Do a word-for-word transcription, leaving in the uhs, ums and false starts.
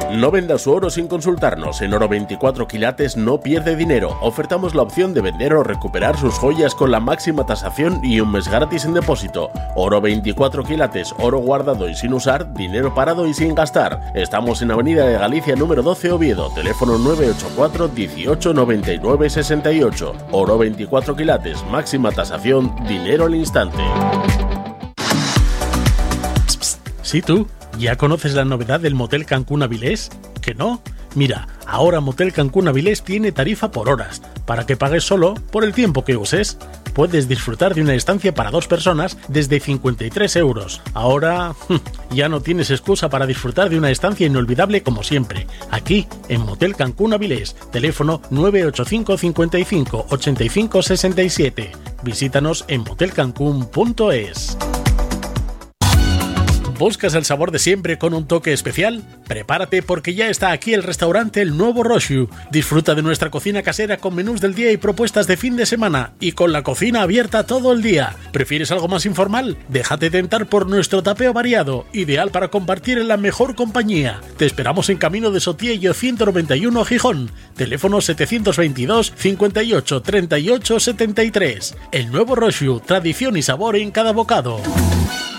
No venda su oro sin consultarnos. En Oro veinticuatro quilates no pierde dinero. Ofertamos la opción de vender o recuperar sus joyas con la máxima tasación y un mes gratis en depósito. Oro veinticuatro quilates, oro guardado y sin usar, dinero parado y sin gastar. Estamos en Avenida de Galicia número doce, Oviedo. Teléfono nueve ocho cuatro, dieciocho, noventa y nueve, sesenta y ocho. Oro veinticuatro quilates, máxima tasación, dinero al instante. Psst, psst. Sí, tú, ¿ya conoces la novedad del Motel Cancún Avilés? ¿Que no? Mira, ahora Motel Cancún Avilés tiene tarifa por horas, para que pagues solo por el tiempo que uses. Puedes disfrutar de una estancia para dos personas desde cincuenta y tres euros. Ahora ya no tienes excusa para disfrutar de una estancia inolvidable como siempre. Aquí, en Motel Cancún Avilés, teléfono nueve ocho cinco, cincuenta y cinco, ochenta y cinco, sesenta y siete. Visítanos en motel cancún punto es. ¿Buscas el sabor de siempre con un toque especial? Prepárate porque ya está aquí el restaurante El Nuevo Roxu. Disfruta de nuestra cocina casera con menús del día y propuestas de fin de semana y con la cocina abierta todo el día. ¿Prefieres algo más informal? Déjate tentar por nuestro tapeo variado, ideal para compartir en la mejor compañía. Te esperamos en Camino de Sotillo ciento noventa y uno, Gijón. Teléfono setecientos veintidós, cincuenta y ocho, treinta y ocho, setenta y tres. El Nuevo Roxu, tradición y sabor en cada bocado.